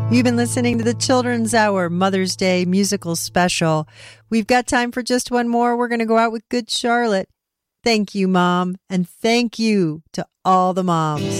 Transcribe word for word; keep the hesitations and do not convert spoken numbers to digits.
You've been listening to the Children's Hour Mother's Day musical special. We've got time for just one more. We're going to go out with Good Charlotte. Thank you, Mom, and thank you to all the moms.